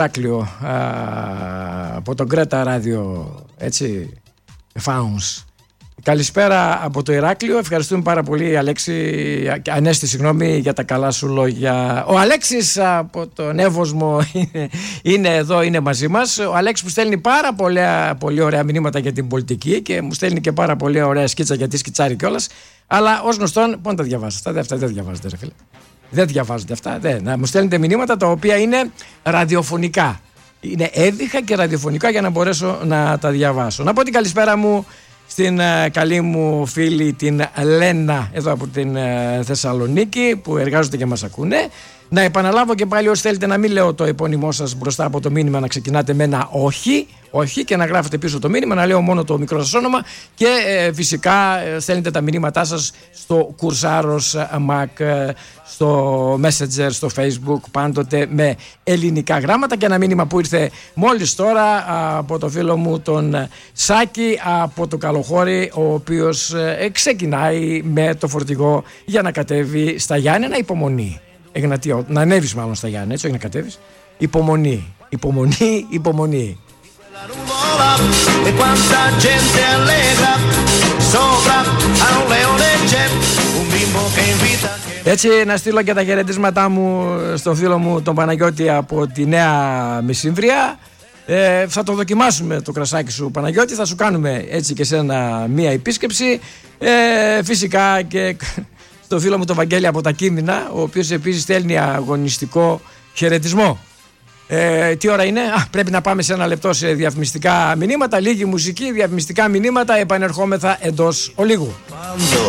Ηράκλειο από τον Κρέτα Ράδιο, έτσι, Φάουνς. Καλησπέρα από το Ηράκλειο. Ευχαριστούμε πάρα πολύ, Ανέστη, συγγνώμη, για τα καλά σου λόγια. Ο Αλέξης από τον Εύωσμο είναι εδώ, είναι μαζί μας. Ο Αλέξης που στέλνει πάρα πολύ ωραία μηνύματα για την πολιτική και μου στέλνει και πάρα πολύ ωραία σκίτσα, γιατί σκιτσάρει κιόλας. Αλλά ως γνωστόν, πού να τα διαβάσεις? Αυτά δεν διαβάζετε, ρε φίλε. Δεν διαβάζονται αυτά. Να μου στέλνετε μηνύματα τα οποία είναι ραδιοφωνικά. Είναι έδιχα και ραδιοφωνικά για να μπορέσω να τα διαβάσω. Να πω την καλησπέρα μου στην καλή μου φίλη την Λένα εδώ από την Θεσσαλονίκη, που εργάζονται και μας ακούνε. Να επαναλάβω και πάλι, όσοι θέλετε να μην λέω το επώνυμό σας μπροστά από το μήνυμα, να ξεκινάτε με ένα όχι και να γράφετε πίσω το μήνυμα, να λέω μόνο το μικρό σας όνομα και φυσικά στέλνετε τα μηνύματά σας στο Κουρσάρος Mac, στο Messenger, στο Facebook, πάντοτε με ελληνικά γράμματα. Και ένα μήνυμα που ήρθε μόλις τώρα από το φίλο μου τον Σάκη από το Καλοχώρι, ο οποίος ξεκινάει με το φορτηγό για να κατέβει στα Γιάννενα. Υπομονή. Εγνατία, να ανέβεις μάλλον στα Γιάννενα, έτσι, όχι να κατέβεις. Υπομονή. Έτσι, να στείλω και τα χαιρετίσματά μου στον φίλο μου τον Παναγιώτη από τη Νέα Μεσύμβρια. Θα το δοκιμάσουμε το κρασάκι σου, Παναγιώτη. Θα σου κάνουμε έτσι και σένα μία επίσκεψη. Φυσικά και στο φίλο μου τον Βαγγέλη από τα Κείμηνα, ο οποίος επίσης στέλνει αγωνιστικό χαιρετισμό. Τι ώρα είναι? Πρέπει να πάμε σε ένα λεπτό σε διαφημιστικά μηνύματα. Λίγη μουσική, διαφημιστικά μηνύματα. Επανερχόμεθα εντός ολίγου.